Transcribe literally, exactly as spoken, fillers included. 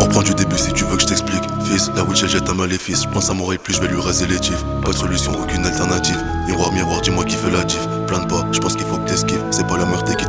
reprends du début si tu veux que je t'explique. Fils, la witch elle jette un maléfice. Je pense à mourir plus, je vais lui raser les tifs. Pas de solution, aucune alternative. Miroir, miroir, dis-moi qui fait la diff. Plains pas, je pense qu'il faut que t'esquives. C'est pas la meurtre qui